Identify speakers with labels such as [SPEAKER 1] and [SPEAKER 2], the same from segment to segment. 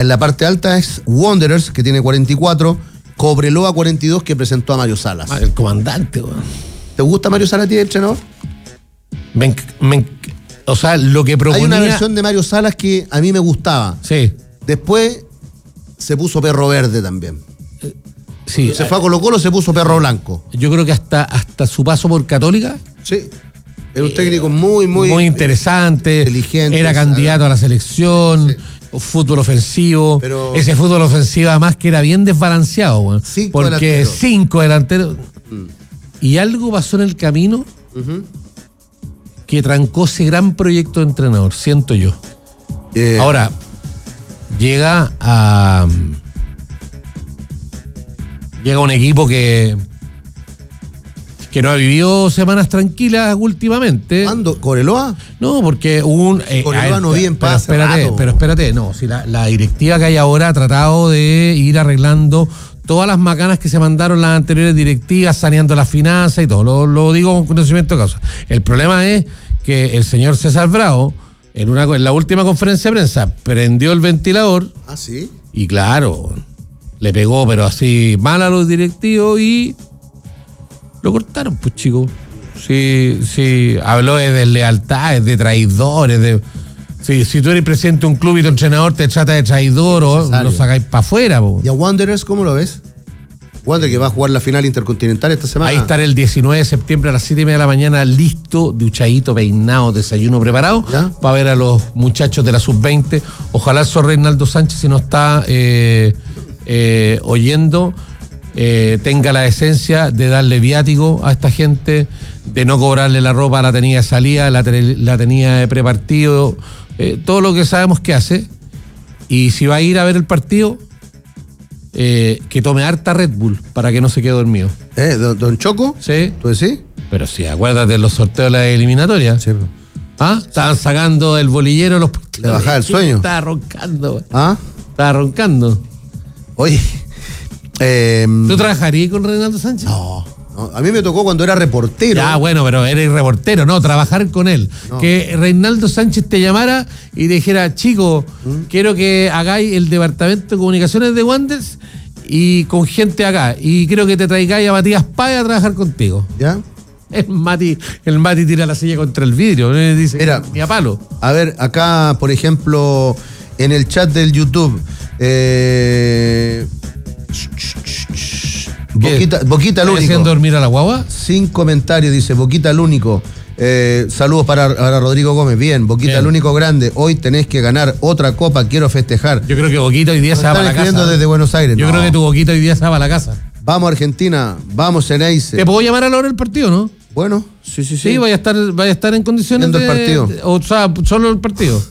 [SPEAKER 1] la parte alta es Wanderers, que tiene 44, Cobreloa 42, que presentó a Mario Salas.
[SPEAKER 2] El comandante, weón.
[SPEAKER 1] ¿Te gusta Mario Salas a ti, el entrenador?
[SPEAKER 2] O sea, lo que proponía...
[SPEAKER 1] Hay una versión de Mario Salas que a mí me gustaba.
[SPEAKER 2] Sí.
[SPEAKER 1] Después se puso perro verde también.
[SPEAKER 2] Sí.
[SPEAKER 1] Se fue a Colo-Colo, se puso perro blanco.
[SPEAKER 2] Yo creo que hasta su paso por Católica...
[SPEAKER 1] Sí. Era un técnico muy
[SPEAKER 2] interesante.
[SPEAKER 1] Inteligente.
[SPEAKER 2] Era candidato a la selección. Sí. Fútbol ofensivo. Pero ese fútbol ofensivo además que era bien desbalanceado, güey. Porque 5 delanteros. Y algo pasó en el camino que trancó ese gran proyecto de entrenador, siento yo. Ahora, llega un equipo que no ha vivido semanas tranquilas últimamente.
[SPEAKER 1] ¿Cuándo? ¿Cobreloa?
[SPEAKER 2] No, porque hubo un...
[SPEAKER 1] Cobreloa no bien pasa.
[SPEAKER 2] Pero espérate, no. Si la directiva que hay ahora ha tratado de ir arreglando todas las macanas que se mandaron las anteriores directivas, saneando las finanzas y todo. Lo digo con conocimiento de causa. El problema es que el señor César Bravo, en la última conferencia de prensa, prendió el ventilador.
[SPEAKER 1] ¿Ah, sí?
[SPEAKER 2] Y claro, le pegó, pero así mal a los directivos y lo cortaron, pues, chicos. Sí, habló de deslealtades, de traidores, si tú eres presidente de un club y tu entrenador te trata de traidor o lo sacáis para afuera, po.
[SPEAKER 1] ¿Y a Wanderers cómo lo ves? Wanderers que va a jugar la final intercontinental esta semana.
[SPEAKER 2] Ahí estará el 19 de septiembre a las 7:30 de la mañana, listo, duchadito, peinado, desayuno preparado, para ver a los muchachos de la sub-20. Ojalá el señor Reinaldo Sánchez, si no está oyendo, tenga la decencia de darle viático a esta gente, de no cobrarle la ropa, la tenía de salida, la tenía de prepartido, todo lo que sabemos que hace. Y si va a ir a ver el partido, que tome harta Red Bull para que no se quede dormido.
[SPEAKER 1] ¿Don Choco?
[SPEAKER 2] Sí.
[SPEAKER 1] ¿Tú decís?
[SPEAKER 2] Pero sí, acuérdate de los sorteos de la eliminatoria.
[SPEAKER 1] Sí.
[SPEAKER 2] Estaban sacando el bolillero los...
[SPEAKER 1] Le bajaba el sueño.
[SPEAKER 2] Estaba roncando.
[SPEAKER 1] ¿Ah?
[SPEAKER 2] Estaba roncando.
[SPEAKER 1] Oye...
[SPEAKER 2] ¿Tú trabajarías con Reinaldo Sánchez?
[SPEAKER 1] No, a mí me tocó cuando era reportero.
[SPEAKER 2] Ya, bueno, pero eres reportero, no, trabajar con él. No. Que Reinaldo Sánchez te llamara y te dijera, chico, quiero que hagáis el departamento de comunicaciones de Wanderers y con gente acá. Y quiero que te traigáis a Matías Páez a trabajar contigo.
[SPEAKER 1] ¿Ya?
[SPEAKER 2] El Mati tira la silla contra el vidrio, dice,
[SPEAKER 1] mira,
[SPEAKER 2] ni a palo.
[SPEAKER 1] A ver, acá, por ejemplo, en el chat del YouTube, Boquita el único.
[SPEAKER 2] ¿Haciendo dormir a la guagua?
[SPEAKER 1] Sin comentarios, dice Boquita el único. Saludos para Rodrigo Gómez. Bien, Boquita el único grande. Hoy tenés que ganar otra copa, quiero festejar.
[SPEAKER 2] Yo creo que Boquita hoy día se va para la casa.
[SPEAKER 1] Están desde Buenos Aires.
[SPEAKER 2] Yo creo que tu Boquita hoy día se va para la casa.
[SPEAKER 1] Vamos Argentina, vamos Ceneice.
[SPEAKER 2] ¿Te puedo llamar a la hora del partido, no?
[SPEAKER 1] Bueno, sí.
[SPEAKER 2] Sí, vaya a estar en condiciones
[SPEAKER 1] el partido.
[SPEAKER 2] O sea, solo el partido.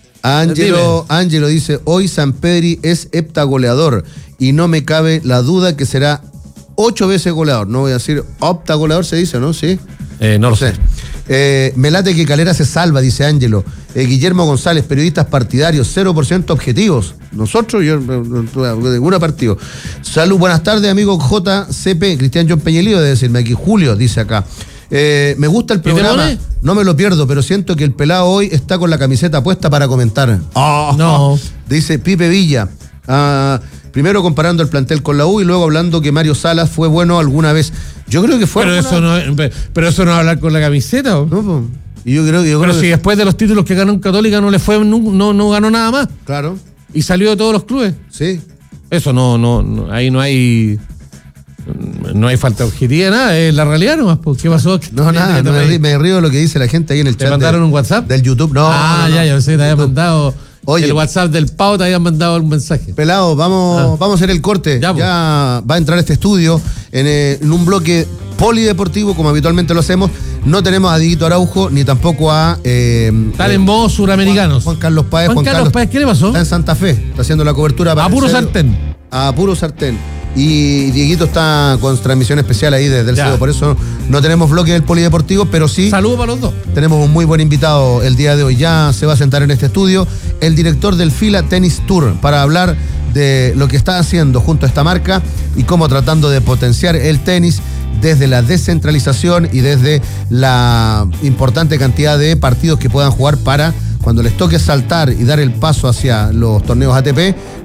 [SPEAKER 1] Ángelo dice, hoy San Pedri es heptagoleador y no me cabe la duda que será 8 veces goleador. No voy a decir optagoleador, se dice, ¿no? Sí.
[SPEAKER 2] No lo sé.
[SPEAKER 1] Me late que Calera se salva, dice Ángelo. Guillermo González, periodistas partidarios, 0% objetivos. Nosotros, yo no tuve ningún partido. Salud, buenas tardes, amigo JCP, Cristian John Peñalillo, debe decirme aquí. Julio, dice acá. Me gusta el programa, no me lo pierdo, pero siento que el pelado hoy está con la camiseta puesta para comentar.
[SPEAKER 2] No.
[SPEAKER 1] Dice Pipe Villa. Primero comparando el plantel con la U y luego hablando que Mario Salas fue bueno alguna vez. Yo creo que fue.
[SPEAKER 2] Pero eso no es hablar con la camiseta.
[SPEAKER 1] No, y yo creo
[SPEAKER 2] pero si después de los títulos que ganó en Católica no le fue, no ganó nada más.
[SPEAKER 1] Claro.
[SPEAKER 2] Y salió de todos los clubes.
[SPEAKER 1] Sí.
[SPEAKER 2] Eso no, ahí no hay falta de objetividad, nada, es la realidad nomás. ¿Qué pasó?
[SPEAKER 1] No, nada, me río de lo que dice la gente ahí en el chat.
[SPEAKER 2] ¿Te mandaron un WhatsApp?
[SPEAKER 1] Del YouTube, no.
[SPEAKER 2] Ya, yo sé, te había mandado. Oye, el WhatsApp del Pau te habían mandado un mensaje.
[SPEAKER 1] Pelado, vamos a hacer el corte. Ya va a entrar este estudio en un bloque polideportivo, como habitualmente lo hacemos. No tenemos a Dieguito Araujo, ni tampoco a...
[SPEAKER 2] Están en modo suramericanos.
[SPEAKER 1] Juan Carlos Páez.
[SPEAKER 2] Juan Carlos Páez, ¿qué le pasó?
[SPEAKER 1] Está en Santa Fe, está haciendo la cobertura para...
[SPEAKER 2] A puro sartén.
[SPEAKER 1] A puro sartén. Y Dieguito está con transmisión especial ahí desde el CEDO, por eso no tenemos bloque del polideportivo, pero sí...
[SPEAKER 2] Saludos para los dos.
[SPEAKER 1] Tenemos un muy buen invitado el día de hoy. Ya se va a sentar en este estudio el director del Fila Tennis Tour para hablar de lo que está haciendo junto a esta marca y cómo tratando de potenciar el tenis desde la descentralización y desde la importante cantidad de partidos que puedan jugar para cuando les toque saltar y dar el paso hacia los torneos ATP,